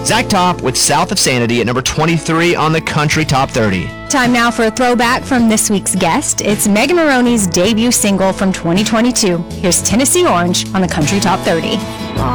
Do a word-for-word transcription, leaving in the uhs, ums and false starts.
Zach Top with South of Sanity at number twenty-three on the Country Top thirty. Time now for a throwback from this week's guest. It's Megan Maroney's debut single from twenty twenty-two. Here's Tennessee Orange on the Country Top thirty.